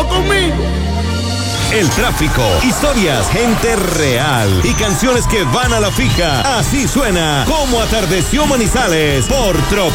solo conmigo. El tráfico, historias, gente real y canciones que van a la fija. Así suena Como Atardeció Manizales por Trop